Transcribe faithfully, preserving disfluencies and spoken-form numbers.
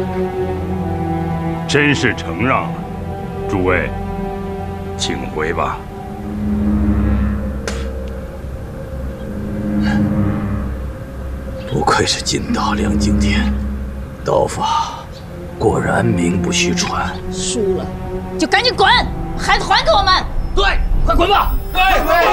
真是承让了，诸位，请回吧。 不愧是金刀梁敬天，刀法果然名不虚传。 输了就赶紧滚，孩子还给我们。 对，快滚吧！ 对对。